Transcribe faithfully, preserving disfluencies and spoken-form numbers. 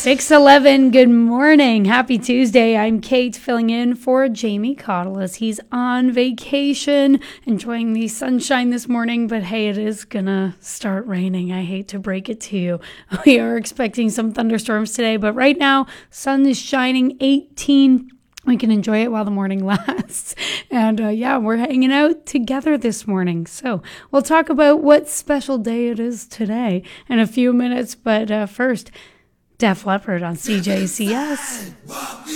six eleven, good morning. Happy Tuesday. I'm Kate filling in for Jamie Cottle as he's on vacation, enjoying the sunshine this morning. But hey, it is gonna start raining. I hate to break it to you. We are expecting some thunderstorms today, but right now, sun is shining, eighteen. We can enjoy it while the morning lasts. And uh, yeah, we're hanging out together this morning. So we'll talk about what special day it is today in a few minutes. But uh, first, Def Leppard on C J C S.